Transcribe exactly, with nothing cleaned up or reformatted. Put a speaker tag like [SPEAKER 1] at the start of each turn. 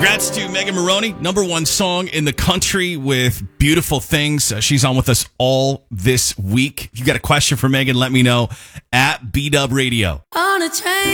[SPEAKER 1] Congrats to Megan Moroney, number one song in the country with Beautiful Things. Uh, she's on with us all this week. If you got a question for Megan, let me know at B Dub Radio.
[SPEAKER 2] On a train.